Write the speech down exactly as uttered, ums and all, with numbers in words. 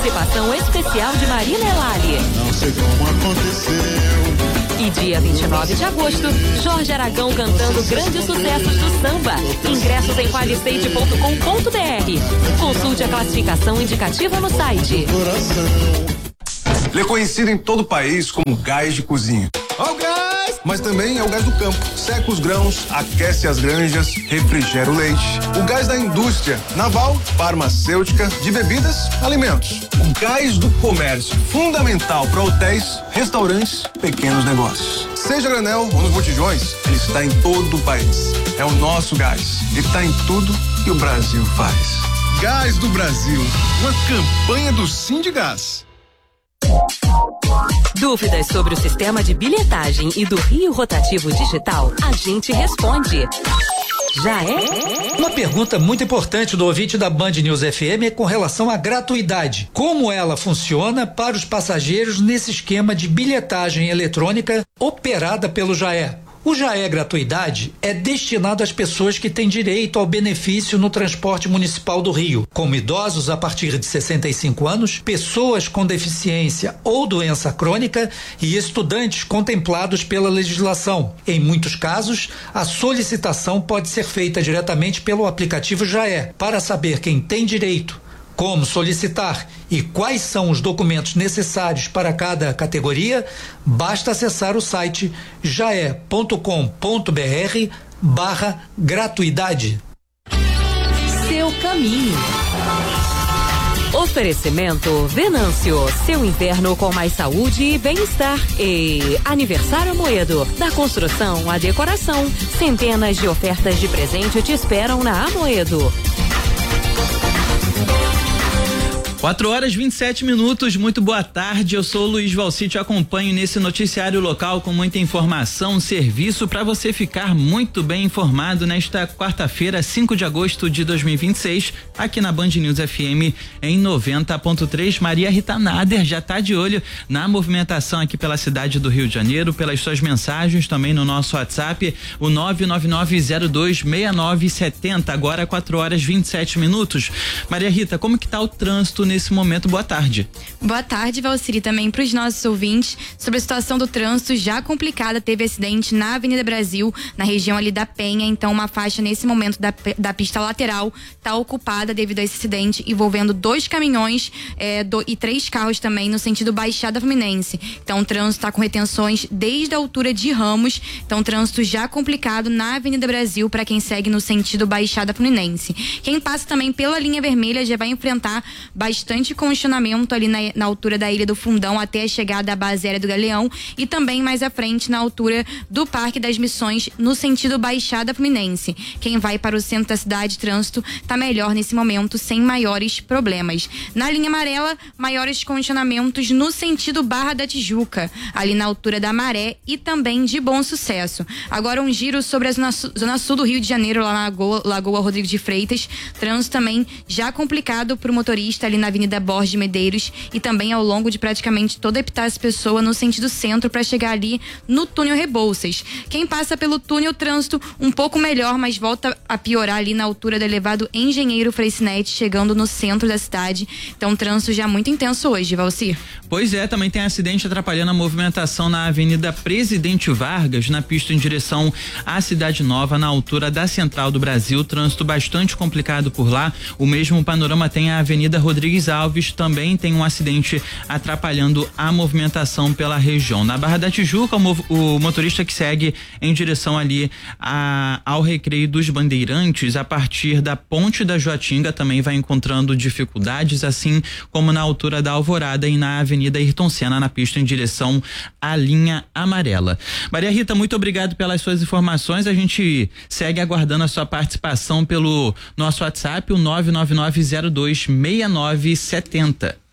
Participação especial de Marina Elali. Não sei como aconteceu. E dia vinte e nove de agosto, Jorge Aragão cantando grandes sucessos do samba. Ingressos em qualistate ponto com ponto br. Consulte a classificação indicativa no site. Ele é conhecido em todo o país como gás de cozinha. Ó o gás! Mas também é o gás do campo. Seca os grãos, aquece as granjas, refrigera o leite. O gás da indústria naval, farmacêutica, de bebidas, alimentos. O gás do comércio, fundamental para hotéis, restaurantes, pequenos negócios. Seja granel ou nos botijões, ele está em todo o país. É o nosso gás. Ele está em tudo que o Brasil faz. Gás do Brasil, uma campanha do Sindigás. Dúvidas sobre o sistema de bilhetagem e do Rio Rotativo Digital? A gente responde. Já é? Uma pergunta muito importante do ouvinte da Band News F M é com relação à gratuidade. Como ela funciona para os passageiros nesse esquema de bilhetagem eletrônica operada pelo Jaé? O Jaé Gratuidade é destinado às pessoas que têm direito ao benefício no transporte municipal do Rio, como idosos a partir de sessenta e cinco anos, pessoas com deficiência ou doença crônica e estudantes contemplados pela legislação. Em muitos casos, a solicitação pode ser feita diretamente pelo aplicativo Jaé. Para saber quem tem direito, como solicitar e quais são os documentos necessários para cada categoria, basta acessar o site jaé ponto com ponto br barra gratuidade. Seu caminho. Oferecimento Venâncio, seu inverno com mais saúde e bem-estar. E Aniversário Amoedo, da construção à decoração. Centenas de ofertas de presente te esperam na Amoedo. quatro horas e vinte e sete minutos, muito boa tarde, eu sou o Luiz Valci, te acompanho nesse noticiário local com muita informação, serviço para você ficar muito bem informado nesta quarta-feira, cinco de agosto de dois mil e vinte e seis, aqui na Band News F M em noventa ponto três. Maria Rita Nader já tá de olho na movimentação aqui pela cidade do Rio de Janeiro, pelas suas mensagens também no nosso WhatsApp, o nove nove nove zero dois seis nove sete zero, agora quatro horas e vinte e sete minutos. Maria Rita, como que tá o trânsito nesse momento? Boa tarde. Boa tarde, Valciri, também para os nossos ouvintes. Sobre a situação do trânsito já complicada, teve acidente na Avenida Brasil, na região ali da Penha, então uma faixa nesse momento da, da pista lateral está ocupada devido a esse acidente envolvendo dois caminhões é, do, e três carros também no sentido Baixada Fluminense. Então o trânsito está com retenções desde a altura de Ramos, então trânsito já complicado na Avenida Brasil para quem segue no sentido Baixada Fluminense. Quem passa também pela linha vermelha já vai enfrentar bastante congestionamento ali na, na altura da Ilha do Fundão até a chegada à base aérea do Galeão e também mais à frente na altura do Parque das Missões no sentido Baixada Fluminense. Quem vai para o centro da cidade, trânsito tá melhor nesse momento, sem maiores problemas. Na linha amarela, maiores congestionamentos no sentido Barra da Tijuca, ali na altura da Maré e também de Bom Sucesso. Agora um giro sobre a zona sul, zona sul do Rio de Janeiro, lá na Lagoa, Lagoa Rodrigues de Freitas, trânsito também já complicado para o motorista ali na Avenida Borges de Medeiros e também ao longo de praticamente toda a Epitácio Pessoa no sentido centro para chegar ali no túnel Rebouças. Quem passa pelo túnel, trânsito um pouco melhor, mas volta a piorar ali na altura do elevado Engenheiro Freixinete, chegando no centro da cidade. Então trânsito já muito intenso hoje, Valci. Pois é, também tem acidente atrapalhando a movimentação na Avenida Presidente Vargas, na pista em direção à Cidade Nova, na altura da Central do Brasil, trânsito bastante complicado por lá. O mesmo panorama tem a Avenida Rodrigues Alves, também tem um acidente atrapalhando a movimentação pela região. Na Barra da Tijuca, o, o motorista que segue em direção ali a, ao Recreio dos Bandeirantes, a partir da Ponte da Joatinga, também vai encontrando dificuldades, assim como na altura da Alvorada e na Avenida Ayrton Senna, na pista em direção à linha amarela. Maria Rita, muito obrigado pelas suas informações. A gente segue aguardando a sua participação pelo nosso WhatsApp, o nove nove nove zero dois seis nove sete zero.